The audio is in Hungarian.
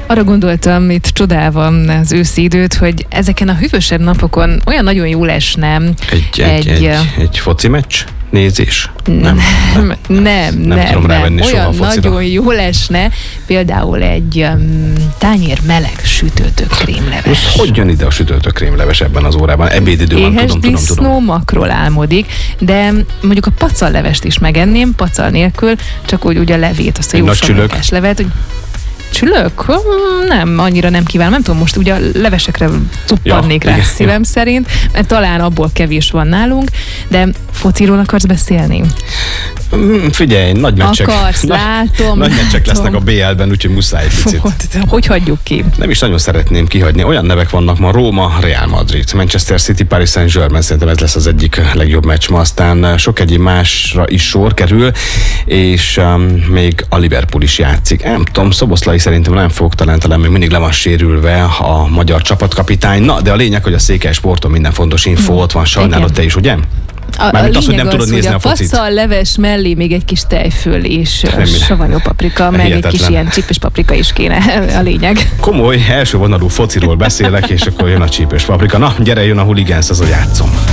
Arra gondoltam itt csodálva az őszi időt, hogy ezeken a hűvösebb napokon olyan nagyon jól esne egy foci meccs nézés? Nem tudom rávenni soha a olyan focira. nagyon jól esne például egy tányér meleg sütőtök krémleves. Most hogy jön ide a sütőtök krémleves ebben az órában? Ebédidő van, Éhes tudom. disznó makról álmodik, de mondjuk a pacallevest is megenném, pacal nélkül, csak úgy ugye a levét, azt a Egy jó nagy csülök. sablókás levet, hogy csülök? Nem, annyira nem kívánom. Nem tudom, most ugye a levesekre cuppannék rá igen, szívem szerint, mert talán abból kevés van nálunk, de fociról akarsz beszélni? Figyelj, nagy meccsek. Akarsz, látom. Nagy meccsek látom. lesznek a BL-ben, úgyhogy muszáj egy picit. Hogy hagyjuk ki? Nem is nagyon szeretném kihagyni. Olyan nevek vannak ma: Róma, Real Madrid, Manchester City, Paris Saint-Germain. Szerintem ez lesz az egyik legjobb meccs ma. Aztán sok egyéb másra is sor kerül, és még a Liverpool is játszik. Nem tudom, Szoboszlai szerintem nem fog, talán még mindig le van sérülve a magyar csapatkapitány. Na, de a lényeg, hogy a Székely Sporton minden fontos info ott van. Sajnálod te is, ugye? A azt, hogy nem tudod nézni hogy a focit. pacal leves mellé még egy kis tejföl és savanyú paprika, meg Hihetetlen. egy kis ilyen csípős paprika is kéne, a lényeg. Komoly, első vonalú fociról beszélek, és akkor jön a csípős paprika. Na, gyere, jön a Hooligans, az a játszom.